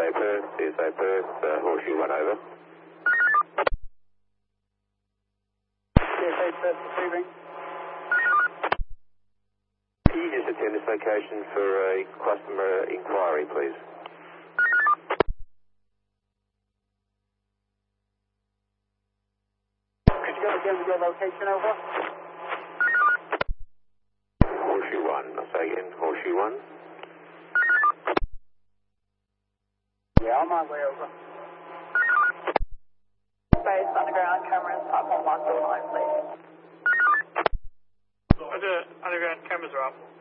CSA Perth, Horseshoe 1 over. CSA Perth receiving. Can you just attend this location for a customer inquiry, please? Could you go again with your location, over? Horseshoe 1, I'll say again, Horseshoe 1. Yeah, on my way, over. Space underground cameras, platform 1 to 9, please. Roger, underground cameras are up.